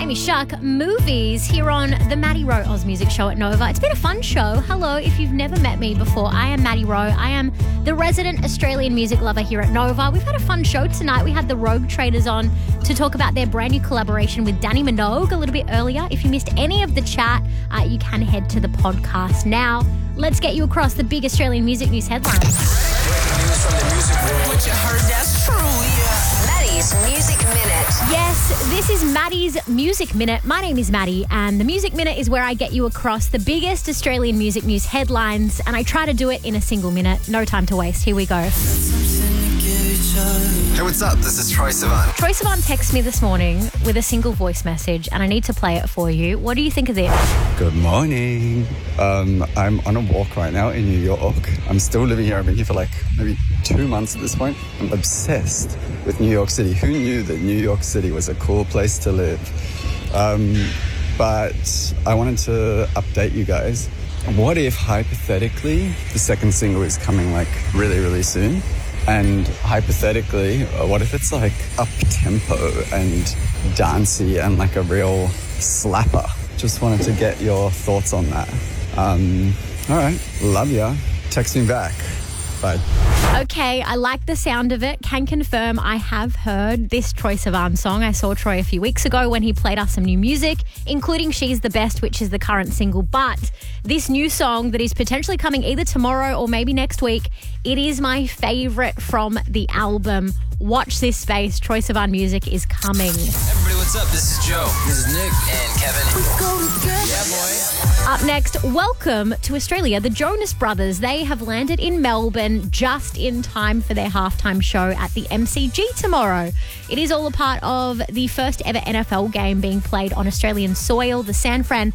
Jamie Shuck, Movies, here on the Maddie Rowe Oz Music Show at Nova. It's been a fun show. Hello, if you've never met me before, I am Maddie Rowe. I am the resident Australian music lover here at Nova. We've had a fun show tonight. We had the Rogue Traders on to talk about their brand new collaboration with Danny Minogue a little bit earlier. If you missed any of the chat, you can head to the podcast now. Let's get you across the big Australian music news headlines. Breaking news from the music world. What you heard, that's true, yeah. Maddie's Music Minute. Yes, this is Maddie's Music Minute. My name is Maddie, and the Music Minute is where I get you across the biggest Australian music news headlines, and I try to do it in a single minute. No time to waste. Here we go. Hey, what's up? This is Troye Sivan. Troye Sivan texted me this morning with a single voice message, and I need to play it for you. What do you think of this? Good morning. I'm on a walk right now in New York. I'm still living here. I've been here for like maybe 2 months at this point. I'm obsessed with New York City. Who knew that New York City was a cool place to live? But I wanted to update you guys. What if, hypothetically, the second single is coming like really, really soon? And hypothetically, what if it's like up-tempo and dancey and like a real slapper? Just wanted to get your thoughts on that. All right, love ya. Text me back. Bye. Okay, I like the sound of it. Can confirm I have heard this Troye Sivan song. I saw Troye a few weeks ago when he played us some new music, including She's the Best, which is the current single. But this new song that is potentially coming either tomorrow or maybe next week, it is my favourite from the album. Watch this space. Troye Sivan music is coming. Everybody, what's up? This is Joe. This is Nick. And Kevin. Yeah, boy. Up next, welcome to Australia. The Jonas Brothers, they have landed in Melbourne just in time for their halftime show at the MCG tomorrow. It is all a part of the first ever NFL game being played on Australian soil. The San Fran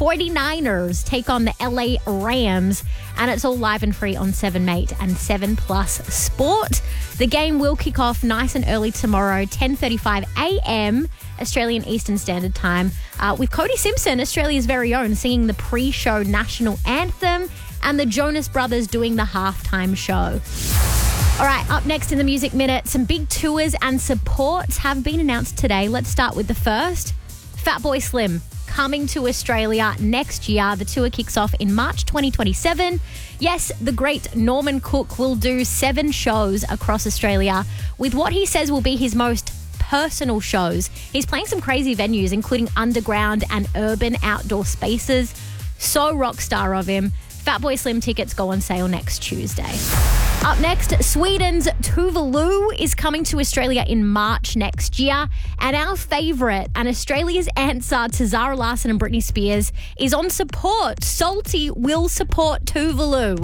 49ers take on the LA Rams, and it's all live and free on 7mate and 7plus Sport. The game will kick off nice and early tomorrow, 10:35 a.m. Australian Eastern Standard Time, with Cody Simpson, Australia's very own, singing the pre-show national anthem, and the Jonas Brothers doing the halftime show. All right, up next in the Music Minute, some big tours and supports have been announced today. Let's start with the first. Fatboy Slim coming to Australia next year. The tour kicks off in March 2027. Yes, the great Norman Cook will do 7 shows across Australia with what he says will be his most personal shows. He's playing some crazy venues, including underground and urban outdoor spaces. So rock star of him. Fatboy Slim tickets go on sale next Tuesday. Up next, Sweden's Tuvalu is coming to Australia in March next year. And our favourite and Australia's answer to Zara Larsson and Britney Spears is on support. Salty will support Tuvalu.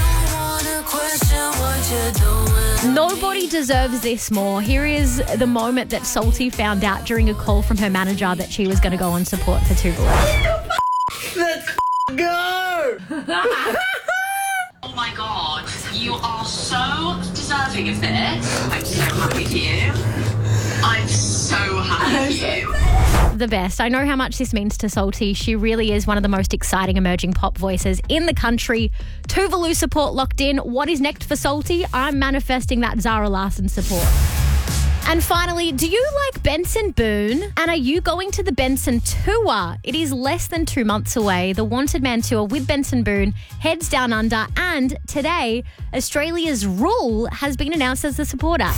Nobody deserves this more. Here is the moment that Salty found out during a call from her manager that she was going to go on support for Tuvalu. Let's go! Oh my God, you are so deserving of this. I'm so happy for you. I'm so happy for you. The best. I know how much this means to Salty. She really is one of the most exciting emerging pop voices in the country. Tuvalu support locked in. What is next for Salty? I'm manifesting that Zara Larsson support. And finally, do you like Benson Boone? And are you going to the Benson Tour? It is less than 2 months away. The Wanted Man Tour with Benson Boone heads down under. And today, Australia's Rule has been announced as the supporter.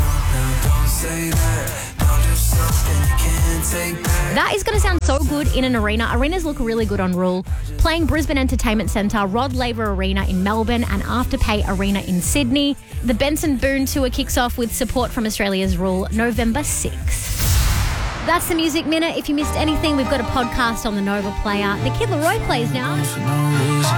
That is going to sound so good in an arena. Arenas look really good on Rule. Playing Brisbane Entertainment Centre, Rod Laver Arena in Melbourne and Afterpay Arena in Sydney. The Benson Boone Tour kicks off with support from Australia's Rule November 6th. That's the Music Minute. If you missed anything, we've got a podcast on the Nova Player. The Kid Laroi plays now.